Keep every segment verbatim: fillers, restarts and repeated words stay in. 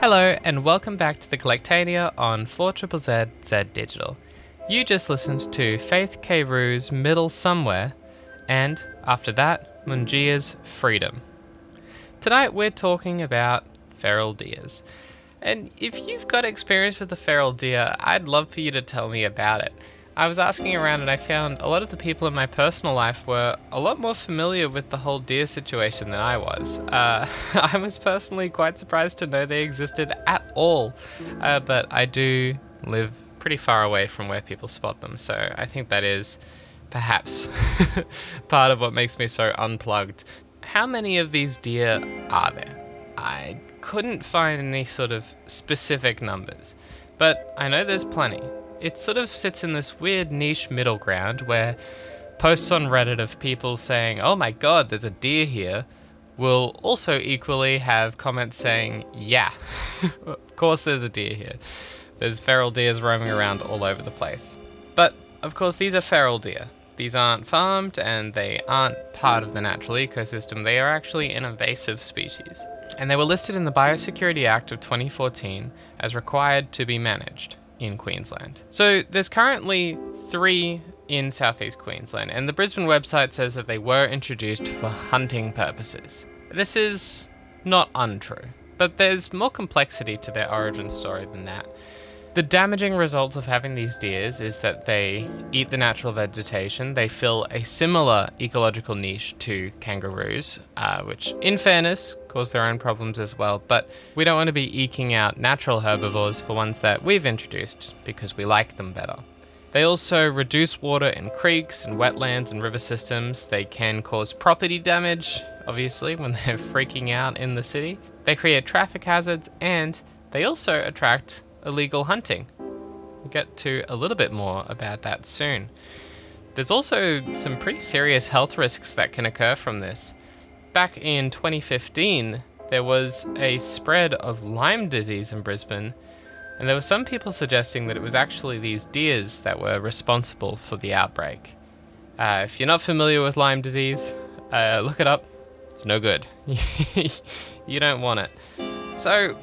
Hello and welcome back to the Collectania on four Z Z Z Z Digital. You just listened to Faith K. Rue's Middle Somewhere, and after that, Mungia's Freedom. Tonight we're talking about feral deers. And if you've got experience with the feral deer, I'd love for you to tell me about it. I was asking around and I found a lot of the people in my personal life were a lot more familiar with the whole deer situation than I was. Uh, I was personally quite surprised to know they existed at all, uh, but I do live pretty far away from where people spot them, so I think that is perhaps part of what makes me so unplugged. How many of these deer are there? I couldn't find any sort of specific numbers, but I know there's plenty. It sort of sits in this weird niche middle ground where posts on Reddit of people saying, oh my god, there's a deer here, will also equally have comments saying, yeah, of course there's a deer here. There's feral deers roaming around all over the place. But, of course, these are feral deer. These aren't farmed and they aren't part of the natural ecosystem. They are actually an invasive species. And they were listed in the Biosecurity Act of twenty fourteen as required to be managed in Queensland. So there's currently three in southeast Queensland, and the Brisbane website says that they were introduced for hunting purposes. This is not untrue, but there's more complexity to their origin story than that. The damaging result of having these deers is that they eat the natural vegetation. They fill a similar ecological niche to kangaroos, uh, which, in fairness, cause their own problems as well. But we don't want to be eking out natural herbivores for ones that we've introduced because we like them better. They also reduce water in creeks and wetlands and river systems. They can cause property damage, obviously, when they're freaking out in the city. They create traffic hazards, and they also attract illegal hunting. We'll get to a little bit more about that soon. There's also some pretty serious health risks that can occur from this. Back in twenty fifteen, there was a spread of Lyme disease in Brisbane, and there were some people suggesting that it was actually these deers that were responsible for the outbreak. Uh, if you're not familiar with Lyme disease, uh, look it up. It's no good. You don't want it. So,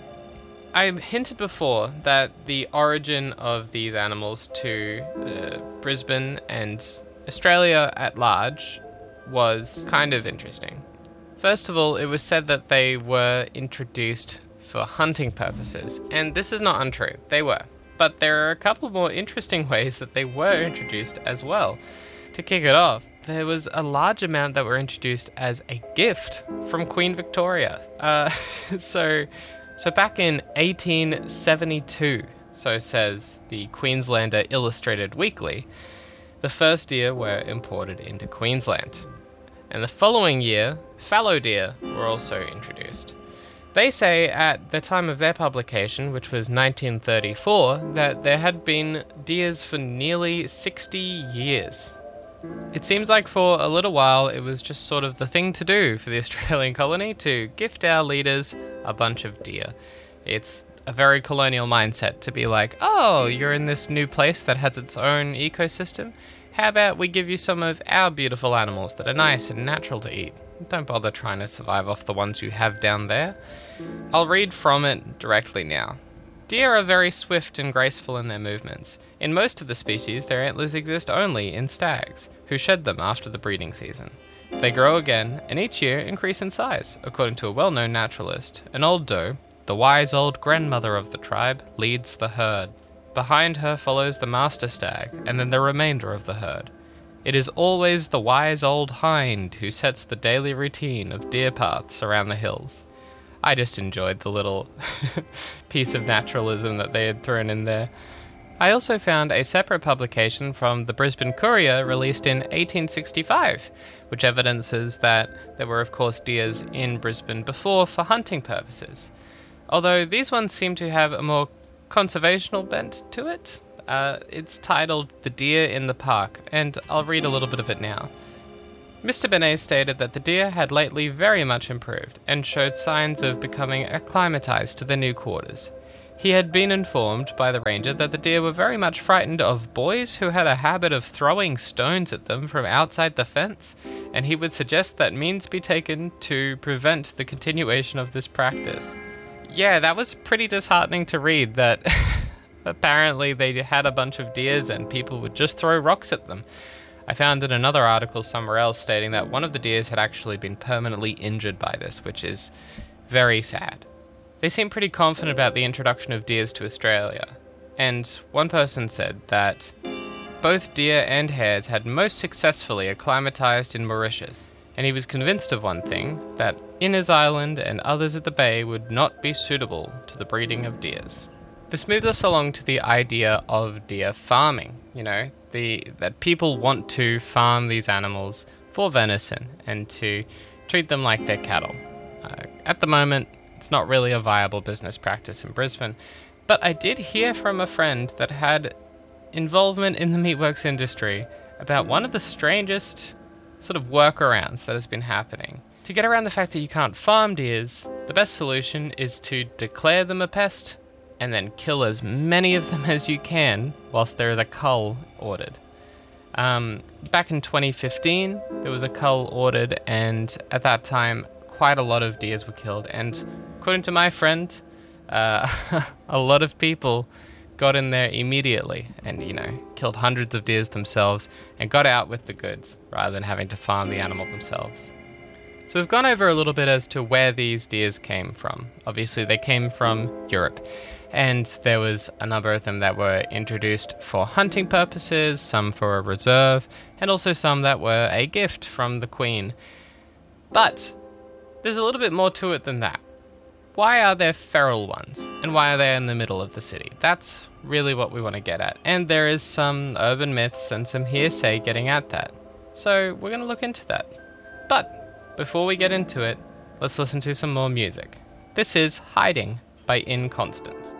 I hinted before that the origin of these animals to uh, Brisbane and Australia at large was kind of interesting. First of all, it was said that they were introduced for hunting purposes, and this is not untrue. They were. But there are a couple more interesting ways that they were introduced as well. To kick it off, there was a large amount that were introduced as a gift from Queen Victoria. Uh, so... So back in eighteen seventy-two, so says the Queenslander Illustrated Weekly, the first deer were imported into Queensland. And the following year, fallow deer were also introduced. They say at the time of their publication, which was nineteen thirty-four, that there had been deers for nearly sixty years. It seems like for a little while it was just sort of the thing to do for the Australian colony to gift our leaders a bunch of deer. It's a very colonial mindset to be like, oh, you're in this new place that has its own ecosystem. How about we give you some of our beautiful animals that are nice and natural to eat? Don't bother trying to survive off the ones you have down there. I'll read from it directly now. Deer are very swift and graceful in their movements. In most of the species, their antlers exist only in stags, who shed them after the breeding season. They grow again, and each year increase in size. According to a well-known naturalist, an old doe, the wise old grandmother of the tribe, leads the herd. Behind her follows the master stag, and then the remainder of the herd. It is always the wise old hind who sets the daily routine of deer paths around the hills. I just enjoyed the little piece of naturalism that they had thrown in there. I also found a separate publication from the Brisbane Courier released in eighteen sixty-five, which evidences that there were of course deers in Brisbane before for hunting purposes. Although these ones seem to have a more conservational bent to it. Uh, it's titled The Deer in the Park, and I'll read a little bit of it now. Mister Benet stated that the deer had lately very much improved and showed signs of becoming acclimatized to their new quarters. He had been informed by the ranger that the deer were very much frightened of boys who had a habit of throwing stones at them from outside the fence, and he would suggest that means be taken to prevent the continuation of this practice. Yeah, that was pretty disheartening to read, that apparently they had a bunch of deers and people would just throw rocks at them. I found in another article somewhere else stating that one of the deers had actually been permanently injured by this, which is very sad. They seem pretty confident about the introduction of deers to Australia, and one person said that both deer and hares had most successfully acclimatized in Mauritius, and he was convinced of one thing, that Innes Island and others at the bay would not be suitable to the breeding of deers. This moves us along to the idea of deer farming, you know, the that people want to farm these animals for venison and to treat them like their cattle. Uh, at the moment, it's not really a viable business practice in Brisbane, but I did hear from a friend that had involvement in the meatworks industry about one of the strangest sort of workarounds that has been happening. To get around the fact that you can't farm deers, the best solution is to declare them a pest and then kill as many of them as you can whilst there is a cull ordered. Um, back in twenty fifteen, there was a cull ordered, and at that time, quite a lot of deers were killed. And according to my friend, uh, a lot of people got in there immediately and, you know, killed hundreds of deers themselves and got out with the goods rather than having to farm the animal themselves. So we've gone over a little bit as to where these deers came from. Obviously, they came from Europe, and there was a number of them that were introduced for hunting purposes, some for a reserve, and also some that were a gift from the Queen. But there's a little bit more to it than that. Why are there feral ones? And why are they in the middle of the city? That's really what we want to get at. And there is some urban myths and some hearsay getting at that. So we're going to look into that. But before we get into it, let's listen to some more music. This is Hiding by Inconstance.